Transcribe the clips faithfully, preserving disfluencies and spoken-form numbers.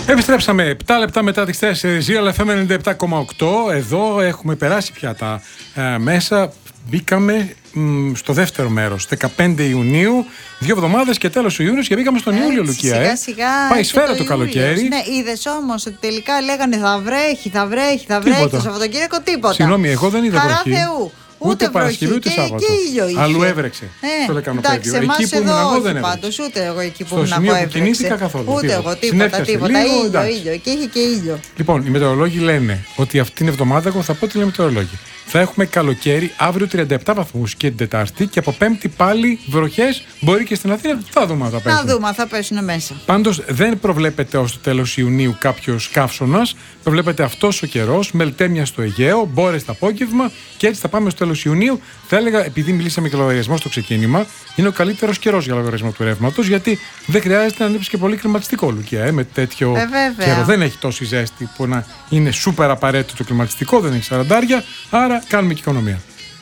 Επιστρέψαμε επτά λεπτά μετά τις τέσσερις, Real εφ εμ ενενήντα επτά κόμμα οκτώ. Εδώ έχουμε περάσει πια τα ε, μέσα. Μπήκαμε μ, στο δεύτερο μέρος, δεκαπέντε Ιουνίου, δύο εβδομάδες και τέλος του Ιούνιου και μπήκαμε στον Ιούλιο, Έτσι, Λουκία. σιγά, ε. σιγά Πάει σφαίρα το, το καλοκαίρι. Ναι, είδες όμως ότι τελικά λέγανε θα βρέχει, θα βρέχει, θα βρέχει το Σαββατοκύριακο, τίποτα. Συγγνώμη, εγώ δεν είδα Χαρά βροχή. Θεού. Ούτε, Ούτε Παρασκευή ούτε και, Σάββατο. Και ήλιο είχε. Αλλού έβρεξε. Ε, στο Λεκανοπέδιο. Εντάξει, εκεί που ήμουν εγώ δεν έβρεξε. Πάντως, ούτε εγώ εκεί που στο ήμουν σημείο εγώ που κινήθηκα καθόλου. Ούτε τίποτα. εγώ, τίποτα, Συνέφιασε τίποτα. λίγο, Ήλιο, εντάξει. ήλιο. Και είχε και ήλιο. Λοιπόν, οι μετεωρολόγοι λένε ότι αυτήν την εβδομάδα, εγώ θα πω τι λένε οι μετεωρολόγοι. Θα έχουμε καλοκαίρι, αύριο τριάντα επτά βαθμούς και την Τετάρτη και από Πέμπτη πάλι βροχές. Μπορεί και στην Αθήνα. Θα δούμε αν θα πέσουν. Να δούμε, θα πέσουν μέσα. Πάντως δεν προβλέπεται ως το τέλος Ιουνίου κάποιος καύσωνας. Προβλέπεται αυτός ο καιρός, μελτέμια στο Αιγαίο, μπόρες το απόγευμα και έτσι θα πάμε στο τέλος Ιουνίου. Θα έλεγα, επειδή μιλήσαμε για λογαριασμό στο ξεκίνημα, είναι ο καλύτερος καιρός για λογαριασμό του ρεύματος, γιατί δεν χρειάζεται να ανοίξει και πολύ κλιματιστικό, Λουκία. Ε, με τέτοιο ε, καιρό δεν έχει τόση ζέστη που να είναι σούπερ απαραίτητο το κλιματιστικό, δεν έχει σαραντάρια, άρα κάνουμε και οικονομία.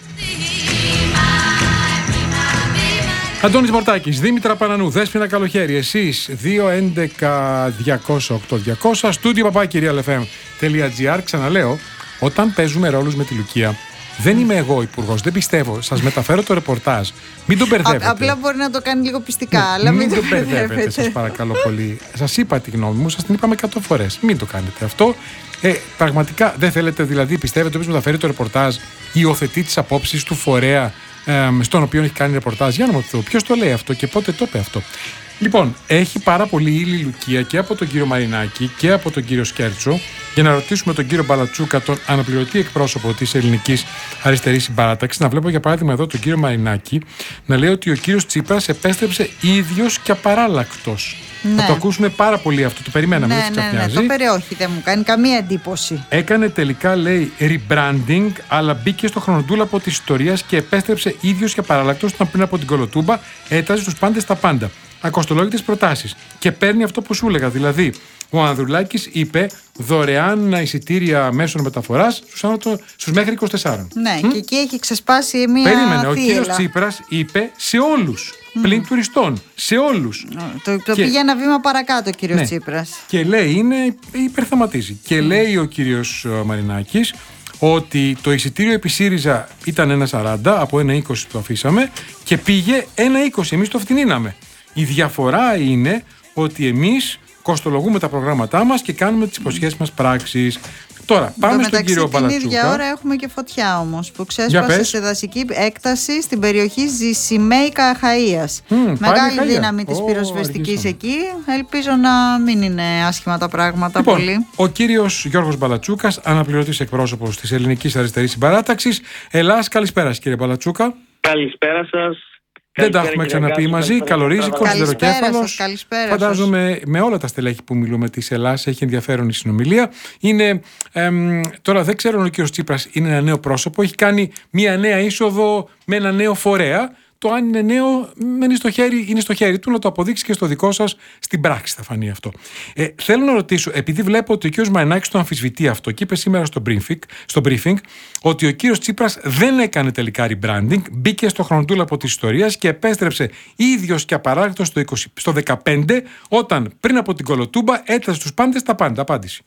Αντώνης Μορτάκης, Δήμητρα Πανανού, Δέσποινα Καλοχέρη, εσείς δύο έντεκα διακόσια οκτώ διακόσια, στούντιο παπάκι real εφ εμ τελεία τζι άρ. Ξαναλέω, όταν παίζουμε ρόλους με τη Λουκία, δεν είμαι εγώ υπουργός, δεν πιστεύω. Σας μεταφέρω το ρεπορτάζ. Μην τον μπερδεύετε. Α, απλά μπορεί να το κάνει λίγο πιστικά, ναι, αλλά μην, μην το τον μπερδεύετε, σας παρακαλώ πολύ. Σας είπα τη γνώμη μου, σας την είπαμε εκατό φορές. Μην το κάνετε αυτό. Ε, πραγματικά δεν θέλετε, δηλαδή, πιστεύετε ότι μεταφέρει το ρεπορτάζ, υιοθετεί τις απόψεις του φορέα ε, στον οποίο έχει κάνει ρεπορτάζ. Για να μου το ποιος το λέει αυτό και πότε το είπε αυτό. Λοιπόν, έχει πάρα πολύ ύλη Λουκία και από τον κύριο Μαρινάκη και από τον κύριο Σκέρτσο για να ρωτήσουμε τον κύριο Μπαλατσούκα, τον αναπληρωτή εκπρόσωπο της Ελληνικής Αριστερής Συμπαράταξης. Να βλέπω για παράδειγμα εδώ τον κύριο Μαρινάκη να λέει ότι ο κύριος Τσίπρας επέστρεψε ίδιος και απαράλλακτος. Ναι. Θα το ακούσουμε πάρα πολύ αυτό. Το περιμέναμε, ναι, δεν ναι, ναι, ναι, το περιόχει, δεν μου κάνει καμία εντύπωση. Έκανε τελικά, λέει, rebranding, αλλά μπήκε στο χρονοτούλαπο της ιστορίας και επέστρεψε ίδιος και απαράλλακτος όταν πριν από την Κολοτούμπα έταζε τους πάντες τα πάντα. Ακοστολόγητες προτάσεις. Και παίρνει αυτό που σου έλεγα. Δηλαδή, ο Ανδρουλάκης είπε δωρεάν εισιτήρια μέσων μεταφοράς στους μέχρι είκοσι τέσσερα. Ναι, mm? και εκεί έχει ξεσπάσει μια. Περίμενε. θύελα. Ο κύριος Τσίπρας είπε σε όλους. Mm. Πλην τουριστών. Σε όλους. Mm. Το, το και... πήγε ένα βήμα παρακάτω ο κύριος ναι. Τσίπρας. Και λέει, είναι υπερθεματίζει. Και mm. λέει ο κύριος Μαρινάκης ότι το εισιτήριο επί ΣΥΡΙΖΑ ήταν ένα σαράντα, από ένα είκοσι το αφήσαμε και πήγε ένα είκοσι. Εμείς το φτηνίναμε. Η διαφορά είναι ότι εμείς κοστολογούμε τα προγράμματά μας και κάνουμε τις υποσχέσεις μας πράξεις. Τώρα, πάμε στον κύριο Μπαλατσούκα. Την ίδια ώρα έχουμε και φωτιά όμως που ξέσπασε σε δασική έκταση στην περιοχή Ζησιμέικα Αχαΐας. Mm, Μεγάλη δύναμη της oh, πυροσβεστικής εκεί. Ελπίζω να μην είναι άσχημα τα πράγματα λοιπόν, πολύ. Ο κύριος Γιώργος Μπαλατσούκας, αναπληρωτής εκπρόσωπος της Ελληνικής Αριστερής Συμπαράταξης. Ελλάς, καλησπέρα κύριε Μπαλατσούκα. Καλησπέρα σας. Δεν τα έχουμε ξαναπεί μαζί. Καλορίζικος, Σιδεροκέφαλος. Φαντάζομαι με όλα τα στελέχη που μιλούμε της Ελλάς έχει ενδιαφέρον η συνομιλία. Είναι, εμ, τώρα δεν ξέρω αν ο κ. Τσίπρας είναι ένα νέο πρόσωπο. Έχει κάνει μια νέα είσοδο με ένα νέο φορέα. Το αν είναι νέο μένει στο χέρι, είναι στο χέρι του να το αποδείξει και στο δικό σας στην πράξη θα φανεί αυτό. Ε, θέλω να ρωτήσω, επειδή βλέπω ότι ο κ. Μαρινάκης το αμφισβητεί αυτό και είπε σήμερα στο briefing, στο briefing ότι ο κ. Τσίπρας δεν έκανε τελικά rebranding, μπήκε στο χρονοτούλαπο της ιστορίας και επέστρεψε ίδιος και απαράλλακτος στο, στο δεκαπέντε, όταν πριν από την Κολοτούμπα έτασε στους πάντες τα πάντα. Απάντηση.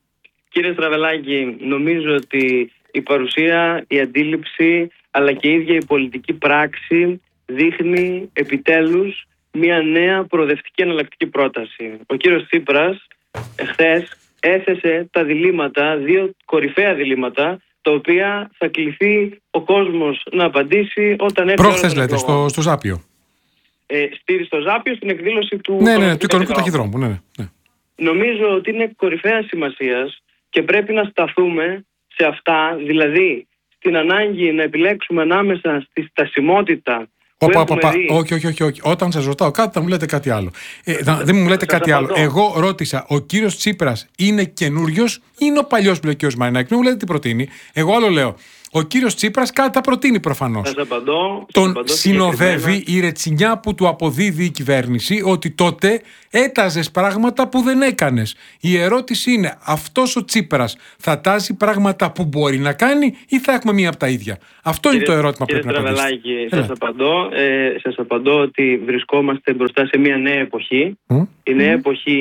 Κύριε Στραβελάκη, νομίζω ότι η παρουσία, η αντίληψη αλλά και η ίδια η πολιτική πράξη δείχνει επιτέλους μια νέα προοδευτική εναλλακτική πρόταση. Ο κύριος Τσίπρας εχθές έθεσε τα διλήμματα, δύο κορυφαία διλήμματα, τα οποία θα κληθεί ο κόσμος να απαντήσει όταν έρθει. Προχθές λέτε, στο, στο Ζάπιο. Ε, στη, στο Ζάπιο, στην εκδήλωση του ναι, ναι, του Οικονομικού Ταχυδρόμου. Ναι, ναι. Νομίζω ότι είναι κορυφαία σημασίας και πρέπει να σταθούμε σε αυτά, δηλαδή την ανάγκη να επιλέξουμε ανάμεσα στη στασιμότητα. Οπα, οπα, οπα. Όχι, όχι, όχι, όχι. Όταν σας ρωτάω κάτι, θα μου λέτε κάτι άλλο. Ε, δεν μου λέτε κάτι άλλο. Εγώ ρώτησα, ο κύριος Τσίπρας είναι καινούριος ή είναι ο παλιός που λέει ο κύριος Μαρινάκη? Δεν μου λέτε τι προτείνει. Εγώ άλλο λέω. Ο κύριος Τσίπρας κάτι θα προτείνει προφανώς. Σας απαντώ. Τον απαντώ συνοδεύει η ρετσινιά που του αποδίδει η κυβέρνηση ότι τότε έταζες πράγματα που δεν έκανες. Η ερώτηση είναι, αυτός ο Τσίπρας θα τάζει πράγματα που μπορεί να κάνει ή θα έχουμε μία από τα ίδια? Αυτό κύριε, είναι το ερώτημα που πρέπει να απαντήσετε. Κύριε Στραβελάκη, σας απαντώ, ε, σας απαντώ ότι βρισκόμαστε μπροστά σε μία νέα εποχή. Mm. Η νέα mm. εποχή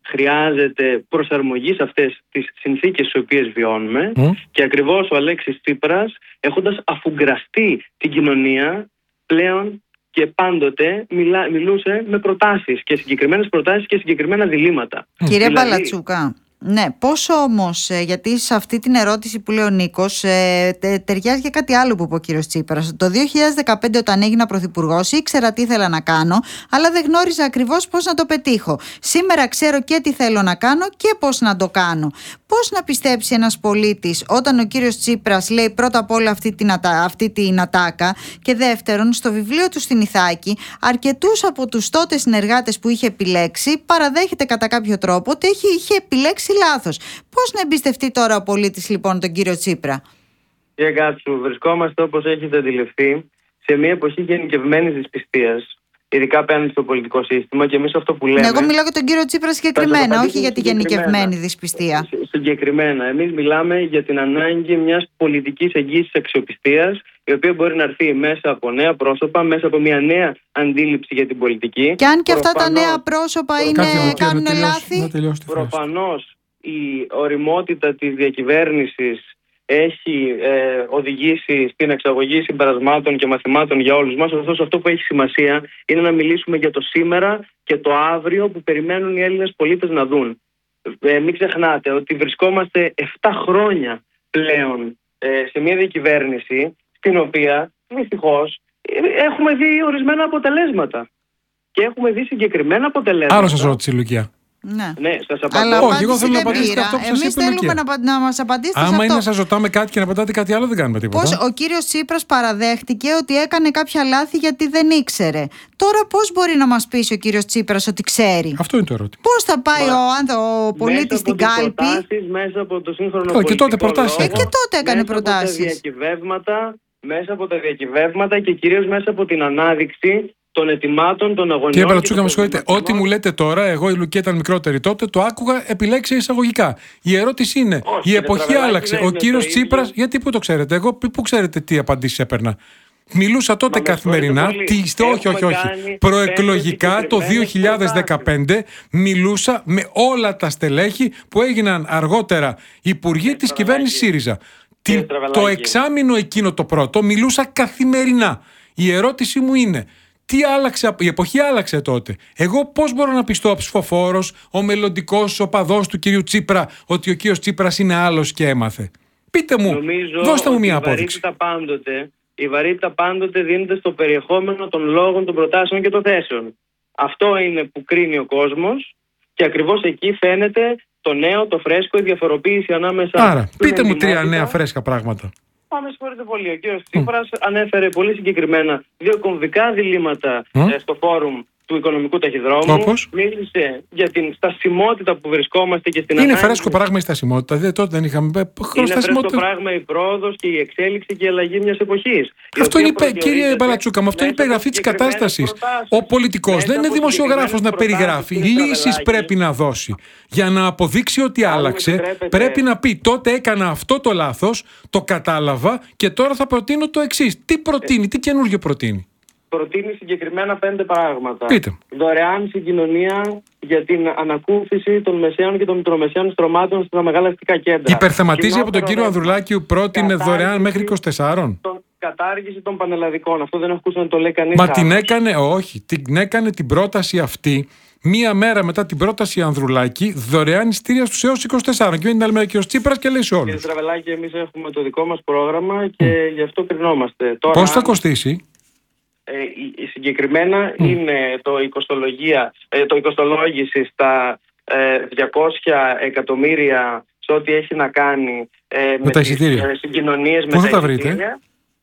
χρειάζεται προσαρμογή σε αυτές τις συνθήκες στις οποίες βιώνουμε mm. και ακριβώς ο Αλέξης Τσίπρας, έχοντας αφουγκραστεί την κοινωνία, πλέον και πάντοτε μιλά, μιλούσε με προτάσεις και συγκεκριμένες προτάσεις και συγκεκριμένα διλήμματα. Κύριε δηλαδή... Μπαλατσούκα, ναι, πόσο όμως, γιατί σε αυτή την ερώτηση που λέει ο Νίκος, ε, τε, ταιριάζει και κάτι άλλο που είπε ο κύριος Τσίπρας. Το δύο χιλιάδες δεκαπέντε, όταν έγινα πρωθυπουργός, ήξερα τι ήθελα να κάνω, αλλά δεν γνώριζα ακριβώς πώς να το πετύχω. Σήμερα ξέρω και τι θέλω να κάνω και πώς να το κάνω. Πώς να πιστέψει ένας πολίτης όταν ο κύριος Τσίπρας λέει πρώτα απ' όλα αυτή την, ατα, αυτή την ατάκα, και δεύτερον, στο βιβλίο του στην Ιθάκη, αρκετούς από τους τότε συνεργάτες που είχε επιλέξει παραδέχεται κατά κάποιο τρόπο ότι είχε, είχε επιλέξει λάθος. Πώς να εμπιστευτεί τώρα ο πολίτης λοιπόν τον κύριο Τσίπρα? Κύριε Κάτσου, βρισκόμαστε, όπως έχετε αντιληφθεί, σε μια εποχή γενικευμένης δυσπιστίας, ειδικά απέναντι στο πολιτικό σύστημα, και εμείς αυτό που λέμε... Εγώ μιλάω για τον κύριο Τσίπρα συγκεκριμένα, όχι για τη γενικευμένη δυσπιστία. Συγκεκριμένα. Εμείς μιλάμε για την ανάγκη μιας πολιτικής εγγύησης αξιοπιστίας, η οποία μπορεί να έρθει μέσα από νέα πρόσωπα, μέσα από μια νέα αντίληψη για την πολιτική. Και αν και αυτά τα νέα πρόσωπα είναι, κάνουν λάθη. Προφανώς η ωριμότητα της διακυβέρνησης έχει ε, οδηγήσει στην εξαγωγή συμπερασμάτων και μαθημάτων για όλους μας. Ωστόσο, αυτό που έχει σημασία είναι να μιλήσουμε για το σήμερα και το αύριο που περιμένουν οι Έλληνες πολίτες να δουν. Ε, μην ξεχνάτε ότι βρισκόμαστε επτά χρόνια πλέον ε, σε μια διακυβέρνηση στην οποία δυστυχώς έχουμε δει ορισμένα αποτελέσματα. Και έχουμε δει συγκεκριμένα αποτελέσματα. Άρα σας ρώτησε η Λουκία. Ναι, ναι, σας απαντώ. Αλλά όχι, εγώ θέλω να απαντήσετε αυτό που σας Εμείς είπε η Λουκία. θέλουμε να, να μας απαντήσετε. Άμα σε αυτό. είναι να σας ρωτάμε κάτι και να απαντάτε κάτι άλλο, δεν κάνουμε τίποτα. Πώς ο κύριος Τσίπρας παραδέχτηκε ότι έκανε κάποια λάθη γιατί δεν ήξερε. Τώρα πώς μπορεί να μας πείσει ο κύριος Τσίπρας ότι ξέρει? Αυτό είναι το ερώτημα. Πώς θα πάει Μα, ο, ο πολίτης στην κάλπη? Προτάσεις, μέσα από το σύγχρονο oh, και τότε προτάσεις λόγο, και τότε έκανε μέσα προτάσεις. Από τα διακυβεύματα, μέσα από τα διακυβεύματα και κυρίως μέσα από την ανάδειξη των ετοιμάτων, των αγωνιών. Κύριε Μπαλατσούκα, με συγχωρείτε. Ό,τι μου λέτε τώρα, εγώ η Λουκία ήταν μικρότερη τότε, το άκουγα επιλέξει εισαγωγικά. Η ερώτηση είναι, όχι, η εποχή άλλαξε. Ο κύριος Τσίπρας, γιατί πού το ξέρετε, εγώ πού ξέρετε τι απαντήσεις έπαιρνα? Μιλούσα τότε καθημερινά, τι, όχι, όχι, όχι. Προεκλογικά το δύο χιλιάδες δεκαπέντε μιλούσα με όλα τα στελέχη που έγιναν αργότερα υπουργοί της κυβέρνησης ΣΥΡΙΖΑ. Την, το εξάμηνο εκείνο το πρώτο μιλούσα καθημερινά. Η ερώτηση μου είναι, τι άλλαξε, η εποχή άλλαξε τότε. Εγώ πώς μπορώ να πιστώ ο ψηφοφόρος, ο μελλοντικός οπαδός του κυρίου Τσίπρα, ότι ο κύριος Τσίπρας είναι άλλος και έμαθε? Πείτε μου, νομίζω δώστε μου μια η απόδειξη. Βαρύτητα πάντοτε, η βαρύτητα πάντοτε δίνεται στο περιεχόμενο των λόγων, των προτάσεων και των θέσεων. Αυτό είναι που κρίνει ο κόσμος και ακριβώς εκεί φαίνεται το νέο, το φρέσκο, η διαφοροποίηση ανάμεσα... Άρα, πείτε μου τρία νέα φρέσκα πράγματα. Πάμε, συγχωρείτε πολύ. Ο κύριος Τσίπρας mm. ανέφερε πολύ συγκεκριμένα δύο κομβικά διλήμματα mm. ε, στο φόρουμ του οικονομικού ταχυδρόμου. Όπως? Μίλησε για την στασιμότητα που βρισκόμαστε και στην είναι ανάγκη. φρέσκο πράγμα η στασιμότητα. Δεν, τότε δεν είχαμε. Είναι φρέσκο πράγμα η πρόοδος και η εξέλιξη και η αλλαγή μιας εποχής. Αυτό είναι, κύριε Μπαλατσούκα, με αυτό είναι η περιγραφή της κατάστασης. Ο πολιτικός δεν είναι δημοσιογράφος να περιγράφει. Λύσεις πρέπει να δώσει. Για να αποδείξει ότι άλλαξε, πρέπει να πει τότε έκανα αυτό το λάθος, το κατάλαβα και τώρα θα προτείνω το εξής. Τι προτείνει, τι καινούργιο προτείνει? Προτείνει συγκεκριμένα πέντε πράγματα. Πείτε. Δωρεάν συγκοινωνία για την ανακούφιση των μεσαίων και των μικρομεσαίων στρωμάτων στα μεγάλα αστικά κέντρα. Υπερθεματίζει από τον κύριο Ανδρουλάκη που πρότεινε δωρεάν μέχρι είκοσι τέσσερα. Κατάργηση των πανελλαδικών. Αυτό δεν έχω ακούσει να το λέει κανείς. Μα άλλος. Την έκανε, όχι, την έκανε την πρόταση αυτή μία μέρα μετά την πρόταση Ανδρουλάκη, δωρεάν ειστήρια στους έως είκοσι τέσσερα. Και είναι άλλη μέρα ο Τσίπρας και λέει σε όλους. Κύριε Στραβελάκη, εμείς έχουμε το δικό μας πρόγραμμα και mm. γι' αυτό κρινόμαστε. Πώς θα κοστίσει? Ε, η, η συγκεκριμένα mm. είναι το, οικοστολογία, ε, το οικοστολόγηση στα ε, διακόσια εκατομμύρια σε ό,τι έχει να κάνει ε, με, με τα τις ε, συγκοινωνίες με Πού τα θα τα εισιτήρια. βρείτε?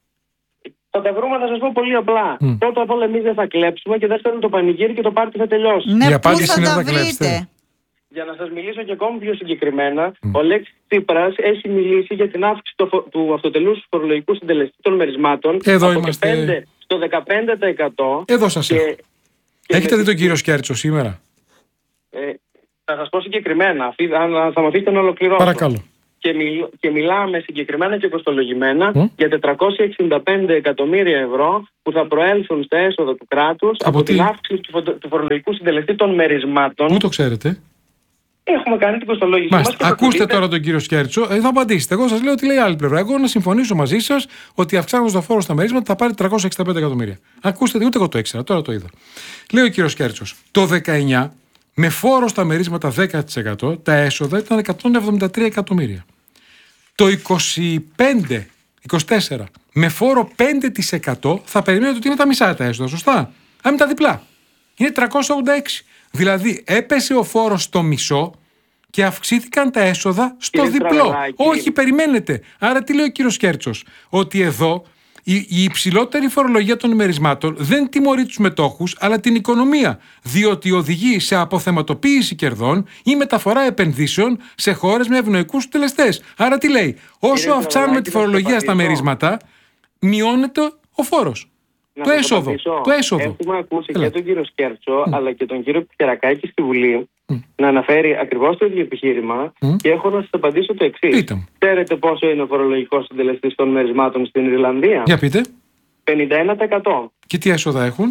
Θα τα βρούμε, θα σας πω πολύ απλά. Mm. Πρώτα απ' όλα εμείς δεν θα κλέψουμε και δεύτερον το πανηγύρι και το πάρτι θα τελειώσει. Ναι, η απάντηση είναι θα να τα κλέψετε. Για να σας μιλήσω και ακόμη πιο συγκεκριμένα, mm. ο Αλέξης Τσίπρας έχει μιλήσει για την αύξηση του, του αυτοτελούς φορολογικού συντελεστή των μερισμάτων. Εδώ από είμαστε. πέντε στο δεκαπέντε τοις εκατό. Εδώ σας έχω. Και, και έχετε με... δει τον κύριο Σκέρτσο σήμερα? Ε, θα σας πω συγκεκριμένα, αν θα με αφήσετε να ολοκληρώσω. Παρακαλώ. Και, μιλ, και μιλάμε συγκεκριμένα και κοστολογημένα mm. για τετρακόσια εξήντα πέντε εκατομμύρια ευρώ που θα προέλθουν στα έσοδα του κράτους από, από την αύξηση του, του φορολογικού συντελεστή των μερισμάτων. Πού το ξέρετε? Έχουμε κάνει την κοστολόγηση μας. Ακούστε δείτε... τώρα τον κύριο Σκέρτσο, ε, θα απαντήσετε. Εγώ σας λέω ότι λέει άλλη πλευρά. Εγώ να συμφωνήσω μαζί σας ότι αυξάνοντας το φόρο στα μερίσματα θα πάρει τριακόσια εξήντα πέντε εκατομμύρια. Ακούστε, ούτε εγώ το ήξερα, τώρα το είδα. Λέει ο κύριος Σκέρτσος, το δεκαεννιά με φόρο στα μερίσματα δέκα τοις εκατό τα έσοδα ήταν εκατόν εβδομήντα τρία εκατομμύρια. Το είκοσι πέντε είκοσι τέσσερα με φόρο πέντε τοις εκατό θα περιμένετε ότι είναι τα μισά τα έσοδα, σωστά. Αν είναι τα διπλά. Είναι τριακόσια ογδόντα έξι. Δηλαδή έπεσε ο φόρος στο μισό και αυξήθηκαν τα έσοδα στο Κύριε διπλό. Τραβελάκη. Όχι, περιμένετε. Άρα τι λέει ο κύριος Σκέρτσος? Ότι εδώ η, η υψηλότερη φορολογία των ημερισμάτων δεν τιμωρεί τους μετόχους, αλλά την οικονομία. Διότι οδηγεί σε αποθεματοποίηση κερδών ή μεταφορά επενδύσεων σε χώρες με ευνοϊκούς συντελεστές. Άρα τι λέει? Όσο Κύριε αυξάνουμε τη φορολογία στα μερίσματα, μειώνεται ο φόρος. Να το, έσοδο, το έσοδο. Έχουμε ακούσει Έλα. και τον κύριο Σκέρτσο mm. αλλά και τον κύριο Πιτσιρακάκη στη Βουλή mm. να αναφέρει ακριβώς το ίδιο επιχείρημα mm. και έχω να σας απαντήσω το εξής. Ξέρετε πόσο είναι ο φορολογικός συντελεστής των μερισμάτων στην Ιρλανδία? Για πείτε. πενήντα ένα τοις εκατό. Και τι έσοδα έχουν?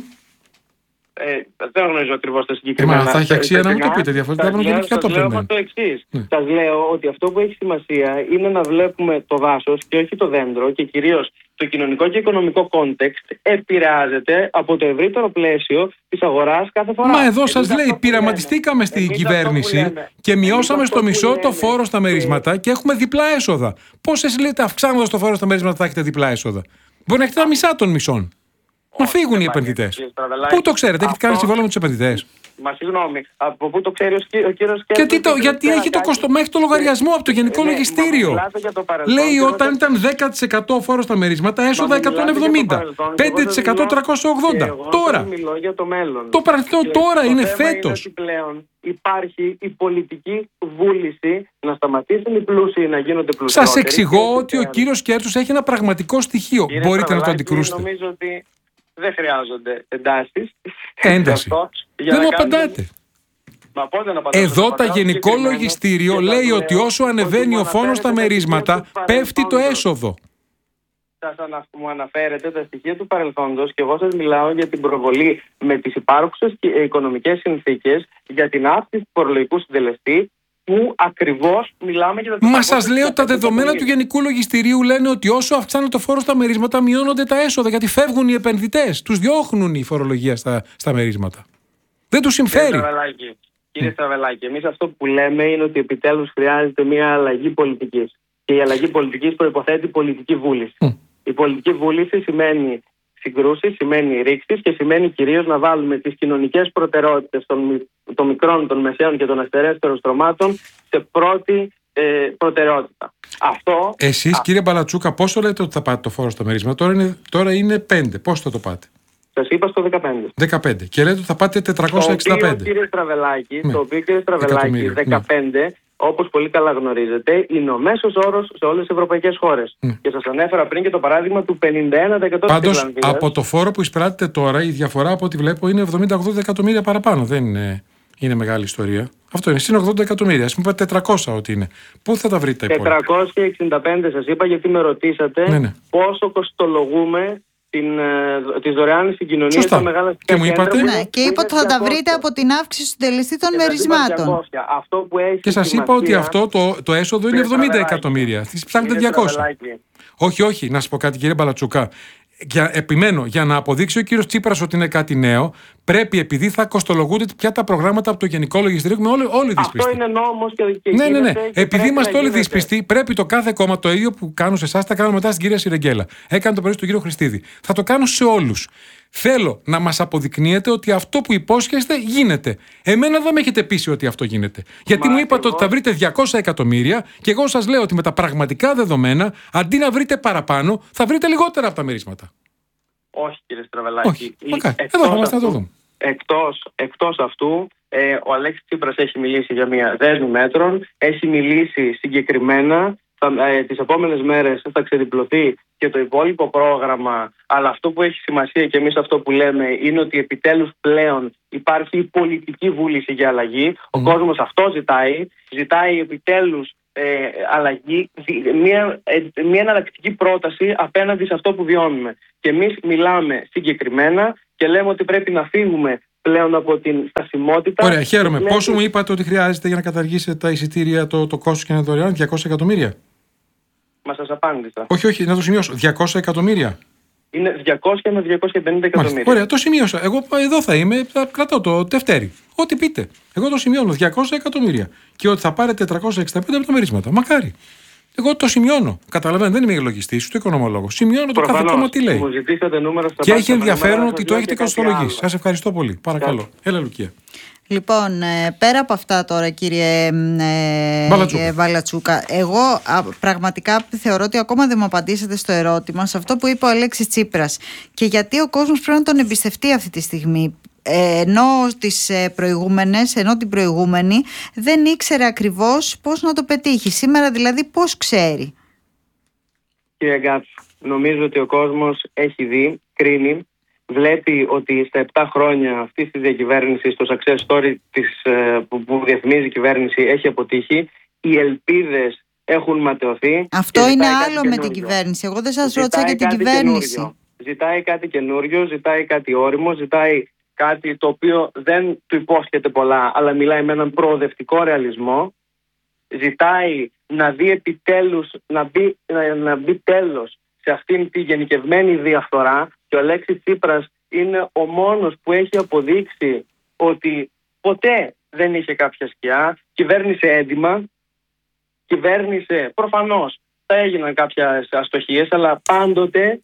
Ε, δεν γνωρίζω ακριβώς τα συγκεκριμένα. Ε, μα θα έχει αξία να μου το πείτε. Διαφορετικά θα λέω, σας λέω το εξής. Ναι. Σας λέω ότι αυτό που έχει σημασία είναι να βλέπουμε το δάσος και όχι το δέντρο, και κυρίως το κοινωνικό και οικονομικό context επηρεάζεται από το ευρύτερο πλαίσιο της αγοράς κάθε φορά. Μα εδώ σας λέει, πειραματιστήκαμε στην κυβέρνηση και μειώσαμε στο μισό το φόρο στα μερίσματα και έχουμε διπλά έσοδα. Πώς εσείς λέτε αυξάνοντας το φόρο στα μερίσματα θα έχετε διπλά έσοδα? Μπορεί να έχετε τα μισά των μισών. Μα φύγουν οι επενδυτές. Πού το ξέρετε, έχετε κάνει συμβόλαιο με τους επενδυτές? Μα συγγνώμη, από πού το ξέρει ο κύριος Σκέρτσος? Και το, γιατί έχει το κοστομά, έχει το λογαριασμό από το Γενικό ναι, Λογιστήριο. Λέει όταν ήταν δέκα τοις εκατό ο φόρος στα μερίσματα, έσοδα εκατόν εβδομήντα, πέντε τοις εκατό τριακόσια ογδόντα. Εγώ τώρα. Μιλώ για το μέλλον. Το παρελθόν τώρα το είναι φέτος. Πλέον υπάρχει η πολιτική βούληση να σταματήσουν οι πλούσιοι να γίνονται πλουσιότεροι. Σας εξηγώ ότι ο κύριος Σκέρτσος έχει ένα πραγματικό στοιχείο. Κύριε Μπορείτε να το αντικρούσετε. Νομίζω ότι δεν χρειάζονται εντάσεις. Ένταση. Δεν μου απαντάτε. Μα πότε να απαντάτε? Εδώ τα Γενικό Λογιστήριο λέει ότι όσο ανεβαίνει ο φόνος στα μερίσματα, πέφτει το έσοδο. Σας μου αναφέρετε τα στοιχεία του παρελθόντος και εγώ σας μιλάω για την προβολή με τις υπάρχουσες οικονομικές συνθήκες για την αύξηση του φορολογικού συντελεστή, που ακριβώς μιλάμε για τα. Μα σας λέω ότι τα δεδομένα του Γενικού Λογιστηρίου λένε ότι όσο αυξάνεται το φόρο στα μερίσματα, μειώνονται τα έσοδα. Γιατί φεύγουν οι επενδυτές. Τους διώχνουν η φορολογία στα, στα μερίσματα. Δεν τους συμφέρει. Κύριε Στραβελάκη, κύριε Στραβελάκη, εμείς αυτό που λέμε είναι ότι επιτέλους χρειάζεται μια αλλαγή πολιτικής. Και η αλλαγή πολιτικής προϋποθέτει πολιτική βούληση. Mm. Η πολιτική βούληση σημαίνει συγκρούσεις, σημαίνει ρήξεις και σημαίνει κυρίως να βάλουμε τις κοινωνικές προτεραιότητες των, των μικρών, των μεσαίων και των αστερέστερων στρωμάτων σε πρώτη ε, προτεραιότητα. Αυτό. Εσείς, α... κύριε Μπαλατσούκα, πόσο λέτε ότι θα πάτε το φόρο στο μερίσμα? Τώρα είναι, τώρα είναι πέντε. Πώς θα το πάτε? Σας είπα στο δεκαπέντε. δεκαπέντε. Και λέτε ότι θα πάτε τετρακόσια εξήντα πέντε. Το οποίο, κύριε Στραβελάκη, ναι. το οποίο, κύριε Στραβελάκη, δεκαπέντε, ναι. όπως πολύ καλά γνωρίζετε, είναι ο μέσος όρος σε όλες τις ευρωπαϊκές χώρες. Mm. Και σας ανέφερα πριν και το παράδειγμα του πενήντα ένα τοις εκατό. Πάντως, από το φόρο που εισπράττετε τώρα, η διαφορά από ό,τι βλέπω είναι εβδομήντα ογδόντα εκατομμύρια παραπάνω. Δεν είναι, είναι μεγάλη ιστορία. Αυτό είναι, συν ογδόντα εκατομμύρια. Ας πούμε τετρακόσια ότι είναι. Πού θα τα βρείτε τα υπόλοιπα? τετρακόσια εξήντα πέντε σας είπα, γιατί με ρωτήσατε ναι, ναι. πόσο κοστολογούμε την, τις δωρεάν συγκοινωνίες στα μεγάλα και μου είπατε. Ναι, και είπα ότι θα τα βρείτε από την αύξηση του τελεστή των μερισμάτων. Αυτό που έχει και σας είπα ότι αυτό το, το έσοδο είναι εβδομήντα εκατομμύρια. Στις ψάχνετε διακόσια. Όχι, όχι, να σας πω κάτι, κύριε Μπαλατσούκα. Για, επιμένω, για να αποδείξει ο κύριος Τσίπρας ότι είναι κάτι νέο, πρέπει, επειδή θα κοστολογούνται πια τα προγράμματα από το Γενικό Λογιστήριο, έχουμε όλοι, όλοι δυσπιστεί. Αυτό είναι νόμος και, και ναι, ναι, ναι. Επειδή είμαστε όλοι δυσπιστοί, πρέπει το κάθε κόμμα, το ίδιο που κάνουν σε εσάς, θα κάνουν μετά στην κυρία Σιρεγγέλα. Έκανε το πρωί στον κύριο Χριστίδη. Θα το κάνω σε όλους. Θέλω να μας αποδεικνύετε ότι αυτό που υπόσχεστε γίνεται. Εμένα δεν με έχετε πείσει ότι αυτό γίνεται. Γιατί Μα μου είπατε εγώ... ότι θα βρείτε διακόσια εκατομμύρια και εγώ σας λέω ότι με τα πραγματικά δεδομένα, αντί να βρείτε παραπάνω, θα βρείτε λιγότερα από τα μερίσματα. Όχι, κύριε Στραβελάκη. Όχι. Okay. Εδώ θα είμαστε να το δούμε. Εκτός, εκτός αυτού, ε, ο Αλέξης Τσίπρας έχει μιλήσει για μια δέσμη μέτρων, έχει μιλήσει συγκεκριμένα. Θα, ε, τις επόμενες μέρες θα ξεδιπλωθεί και το υπόλοιπο πρόγραμμα, αλλά αυτό που έχει σημασία και εμείς αυτό που λέμε είναι ότι επιτέλους πλέον υπάρχει η πολιτική βούληση για αλλαγή. Mm. Ο κόσμος αυτό ζητάει, ζητάει επιτέλους ε, αλλαγή, μια, ε, μια εναλλακτική πρόταση απέναντι σε αυτό που βιώνουμε. Και εμείς μιλάμε συγκεκριμένα και λέμε ότι πρέπει να φύγουμε πλέον από την στασιμότητα. Ωραία, χαίρομαι. Πλέον... Πόσο μου είπατε ότι χρειάζεται για να καταργήσετε τα εισιτήρια, το, το κόστος και να είναι δωρεάν? διακόσια εκατομμύρια. Μα σας απάντησα. Όχι, όχι, να το σημειώσω. διακόσια εκατομμύρια. Είναι διακόσια με διακόσια πενήντα εκατομμύρια. Ωραία, το σημείωσα. Εγώ εδώ θα είμαι, θα κρατώ το τευτέρι. Ό,τι πείτε. Εγώ το σημειώνω. διακόσια εκατομμύρια. Και ότι θα πάρετε τριακόσια εξήντα πέντε από τα μερίσματα. Μακάρι. Εγώ το σημειώνω. Καταλαβαίνετε, δεν είμαι λογιστής, ούτε οικονομολόγος. Σημειώνω το κάθε κόμμα τι λέει. Και έχει ενδιαφέρον ότι το έχετε κοστολογήσει. Σας ευχαριστώ πολύ. Παρακαλώ. Έλα, Λουκία. Λοιπόν, πέρα από αυτά τώρα, κύριε Βαλατσούκα, Βαλατσούκα, εγώ α, πραγματικά θεωρώ ότι ακόμα δεν μου απαντήσατε στο ερώτημα, σε αυτό που είπε ο Αλέξης Τσίπρας. Και γιατί ο κόσμος πρέπει να τον εμπιστευτεί αυτή τη στιγμή. Ε, ενώ, τις προηγούμενες, ενώ την προηγούμενη δεν ήξερε ακριβώς πώς να το πετύχει. Σήμερα δηλαδή πώς ξέρει? Κύριε Γκάτς, νομίζω ότι ο κόσμος έχει δει, κρίνει, βλέπει ότι στα επτά χρόνια αυτής της διακυβέρνησης το success story της, που, που διαφημίζει η κυβέρνηση έχει αποτύχει. Οι ελπίδες έχουν ματαιωθεί. Αυτό είναι άλλο με την κυβέρνηση. Εγώ δεν σας ρώτησα για την κυβέρνηση. Καινούριο. Ζητάει κάτι καινούριο, ζητάει κάτι όριμο, ζητάει κάτι το οποίο δεν του υπόσχεται πολλά, αλλά μιλάει με έναν προοδευτικό ρεαλισμό. Ζητάει να δει επιτέλους, να μπει, να, να μπει τέλος σε αυτήν τη γενικευμένη διαφθορά. Και ο Αλέξης Τσίπρας είναι ο μόνος που έχει αποδείξει ότι ποτέ δεν είχε κάποια σκιά. Κυβέρνησε έντιμα, κυβέρνησε, προφανώς θα έγιναν κάποιες αστοχίες, αλλά πάντοτε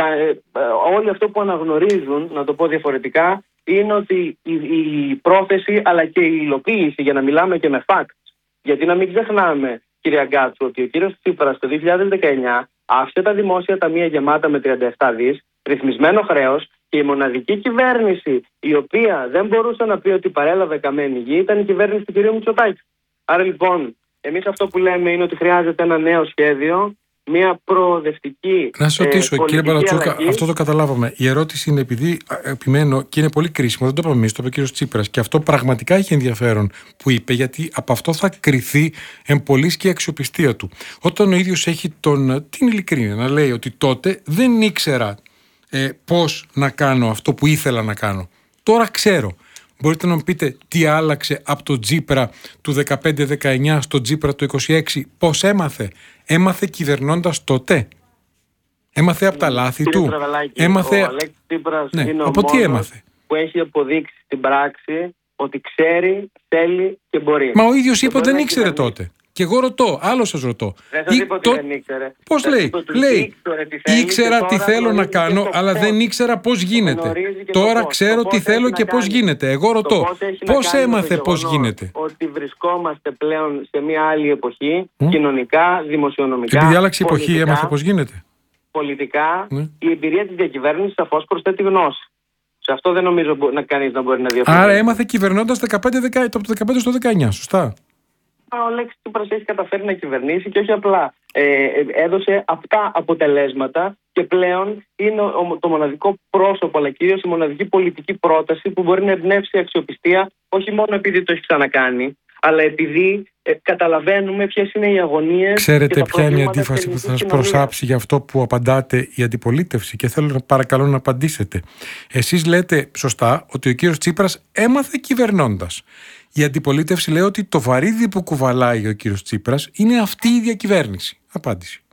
όλοι αυτό που αναγνωρίζουν, να το πω διαφορετικά, είναι ότι η, η πρόθεση αλλά και η υλοποίηση, για να μιλάμε και με facts, γιατί να μην ξεχνάμε, κύριε Γκάτσου, ότι ο κύριος Τσίπρας το δύο χιλιάδες δεκαεννιά άφησε τα δημόσια ταμεία γεμάτα με τριάντα επτά δις, ρυθμισμένο χρέος, και η μοναδική κυβέρνηση η οποία δεν μπορούσε να πει ότι παρέλαβε καμένη γη ήταν η κυβέρνηση του κ. Μητσοτάκη. Άρα λοιπόν, εμείς αυτό που λέμε είναι ότι χρειάζεται ένα νέο σχέδιο, μια προοδευτική. Να σα ρωτήσω, ε, κύριε Μπαλατσούκα, αυτό το καταλάβαμε. Η ερώτηση είναι, επειδή επιμένω και είναι πολύ κρίσιμο, δεν το είπαμε εμείς, το είπε ο κύριος Τσίπρας, και αυτό πραγματικά έχει ενδιαφέρον που είπε, γιατί από αυτό θα κριθεί εμπολής και η αξιοπιστία του. Όταν ο ίδιος έχει τον, την ειλικρίνεια να λέει ότι τότε δεν ήξερα ε, πώς να κάνω αυτό που ήθελα να κάνω. Τώρα ξέρω. Μπορείτε να μου πείτε τι άλλαξε από το Τσίπρα του δεκαπέντε δεκαεννιά στο Τσίπρα του είκοσι έξι, πώς έμαθε? Έμαθε κυβερνώντας τότε. Έμαθε από τα λάθη Κύριε του. Τραβελάκη, Έμαθε... Ο Αλέξης Τσίπρας ναι, είναι από ο τι μόνος έμαθε? που έχει αποδείξει στην πράξη ότι ξέρει, θέλει και μπορεί. Μα ο ίδιος είπε ότι δεν ήξερε κυβερνήσει. τότε. Και εγώ ρωτώ, άλλο σας ρωτώ. Δεν σας είπα ότι το... δεν ήξερε. Πώς λέει, λέει, ήξερα τι θέλω να κάνω, αλλά δεν ήξερα πώς γίνεται. Τώρα ξέρω τι θέλω και πώς γίνεται. Εγώ ρωτώ, πώς έμαθε πώς γίνεται? Ότι βρισκόμαστε πλέον σε μια άλλη εποχή, κοινωνικά, δημοσιονομικά. Και επειδή άλλαξε η εποχή, έμαθε πώς γίνεται. Πολιτικά, η εμπειρία της διακυβέρνησης σαφώς προσθέτει γνώση. Σε αυτό δεν νομίζω να κανείς να μπορεί να διαφωνήσει. Άρα έμαθε κυβερνώντας από το δεκαπέντε στο δεκαεννιά, σωστά? Ο Αλέξης Τσίπρας έχει καταφέρει να κυβερνήσει και όχι απλά ε, έδωσε αυτά αποτελέσματα και πλέον είναι το μοναδικό πρόσωπο, αλλά κυρίως η μοναδική πολιτική πρόταση που μπορεί να εμπνεύσει αξιοπιστία, όχι μόνο επειδή το έχει ξανακάνει, αλλά επειδή ε, καταλαβαίνουμε ποιες είναι οι αγωνίες. Ξέρετε ποια είναι η αντίφαση που θα σας προσάψει για αυτό που απαντάτε η αντιπολίτευση, και θέλω να παρακαλώ να απαντήσετε. Εσείς λέτε σωστά ότι ο κύριος Τσίπρας έμαθε κυβερνώντας. Η αντιπολίτευση λέει ότι το βαρύδι που κουβαλάει ο κύριος Τσίπρας είναι αυτή η διακυβέρνηση. Απάντηση.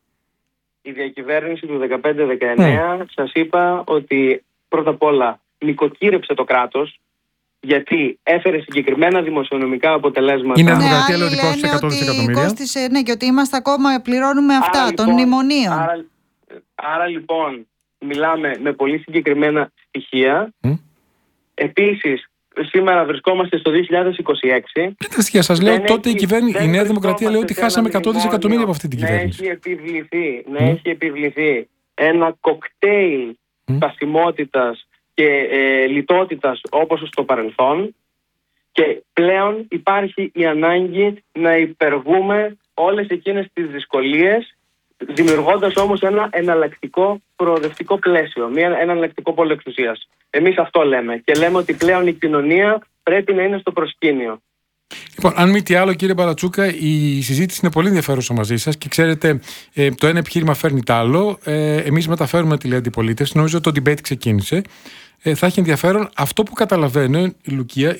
Η διακυβέρνηση του δεκαπέντε δεκαεννιά, mm. σας είπα ότι πρώτα απ' όλα νοικοκύρεψε το κράτος, γιατί έφερε συγκεκριμένα δημοσιονομικά αποτελέσματα. Είναι δημοκρατία, λέει ότι κόστησε εκατό δισεκατομμύρια. Κόστησε, ναι, και ότι είμαστε ακόμα, πληρώνουμε αυτά άρα, των λοιπόν, μνημονίων. Άρα, άρα λοιπόν μιλάμε με πολύ συγκεκριμένα στοιχεία. Mm. Επίσης, σήμερα βρισκόμαστε στο δύο χιλιάδες είκοσι έξι. Τι τα στοιχεία σας λέω, τότε η, κυβέρνηση, η Νέα Δημοκρατία λέει ότι χάσαμε εκατό δισεκατομμύρια από αυτή την κυβέρνηση. Να έχει επιβληθεί, να mm. έχει επιβληθεί ένα κοκτέιλ mm. στασιμότητας και ε, λιτότητας όπως στο παρελθόν, και πλέον υπάρχει η ανάγκη να υπερβούμε όλες εκείνες τις δυσκολίες, δημιουργώντας όμως ένα εναλλακτικό προοδευτικό πλαίσιο, μια, ένα εναλλακτικό πόλο εξουσίας. Εμείς αυτό λέμε και λέμε ότι πλέον η κοινωνία πρέπει να είναι στο προσκήνιο. Λοιπόν, αν μη τι άλλο, κύριε Μπαλατσούκα, η συζήτηση είναι πολύ ενδιαφέρουσα μαζί σας και ξέρετε, ε, το ένα επιχείρημα φέρνει το άλλο. Ε, εμείς μεταφέρουμε τη αντιπολίτευση. Νομίζω ότι το debate ξεκίνησε. ε, θα έχει ενδιαφέρον. Αυτό που καταλαβαίνω, η Λουκία,